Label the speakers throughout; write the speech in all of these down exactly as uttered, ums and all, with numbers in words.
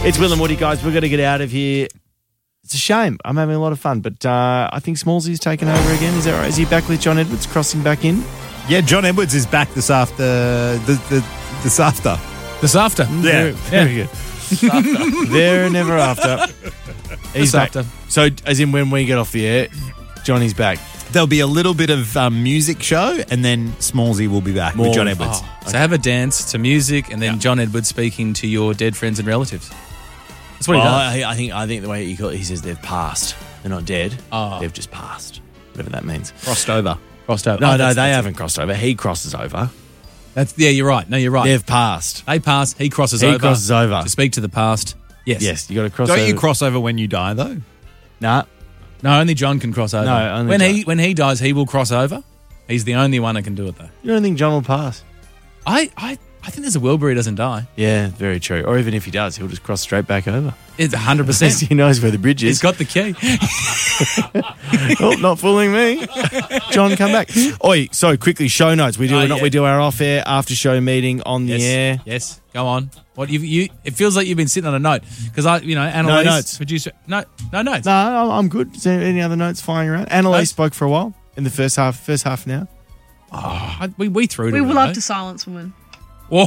Speaker 1: It's Will and Woody, guys. We've got to get out of here. It's a shame. I'm having a lot of fun, but uh, I think Smallsy's taken over again. Is that right? Is he back with John Edwards crossing back in?
Speaker 2: Yeah, John Edwards is back this after. The, the, this after.
Speaker 3: This after.
Speaker 2: Yeah.
Speaker 1: Very, very good. There, never after. He's
Speaker 3: This
Speaker 1: back.
Speaker 3: after.
Speaker 1: So, as in when we get off the air, Johnny's back.
Speaker 2: There'll be a little bit of um, music show, and then Smallsy will be back
Speaker 1: More-
Speaker 2: with John Edwards.
Speaker 3: Oh, so have a dance to music and then John Edwards speaking to your dead friends and relatives. That's what
Speaker 1: Well,
Speaker 3: he does.
Speaker 1: I, I think I think the way he call it, he says they've passed. They're not dead.
Speaker 3: Oh.
Speaker 1: They've just passed. Whatever that means.
Speaker 2: Crossed over.
Speaker 3: Crossed over.
Speaker 1: No,
Speaker 3: Oh,
Speaker 1: no,
Speaker 3: that's-
Speaker 1: they
Speaker 3: that's
Speaker 1: haven't crossed over. He crosses over.
Speaker 3: it. That's, yeah, you're right. No, you're right.
Speaker 1: They've passed.
Speaker 3: They pass. He crosses
Speaker 1: He
Speaker 3: over.
Speaker 1: crosses over.
Speaker 3: To speak to the past. Yes.
Speaker 1: Yes, you got to cross
Speaker 2: Don't
Speaker 1: over.
Speaker 2: you cross over when you die, though?
Speaker 1: Nah.
Speaker 3: No, only John can cross over.
Speaker 1: No, only
Speaker 3: when
Speaker 1: John.
Speaker 3: he when he dies, he will cross over. He's the only one that can do it, though.
Speaker 1: You don't think John will pass?
Speaker 3: I, I, I think there's a world where he doesn't die.
Speaker 1: Yeah, very true. Or even if he does, he'll just cross straight back over.
Speaker 3: It's one hundred percent.
Speaker 1: he knows where the bridge
Speaker 3: He's
Speaker 1: is.
Speaker 3: got the key.
Speaker 1: Oh, not fooling me. John, come back. Oi, so quickly, show notes. We do
Speaker 3: Oh,
Speaker 1: not.
Speaker 3: yeah.
Speaker 1: We do our off-air after-show meeting on the
Speaker 3: yes.
Speaker 1: air.
Speaker 3: Yes. Go on. What you you? It feels like you've been sitting on a note because I, you know, Annalise,
Speaker 1: notes.
Speaker 3: producer. No, no notes.
Speaker 1: No, I'm- I'm good. Is there any other notes flying around? Annalise
Speaker 3: Notes?
Speaker 1: spoke for a while in the first half. First half now.
Speaker 3: I, we we threw.
Speaker 4: We
Speaker 3: to
Speaker 4: would
Speaker 3: it,
Speaker 4: love
Speaker 3: though.
Speaker 4: to silence women.
Speaker 3: Whoa.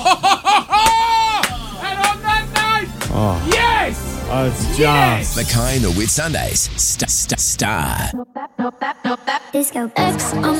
Speaker 3: And on that note,
Speaker 1: Oh,
Speaker 3: yes.
Speaker 1: oh it's
Speaker 3: Yes!
Speaker 1: just.
Speaker 5: Mackay and the Whit Sundays. Star. Star. Star.
Speaker 6: Disco. X on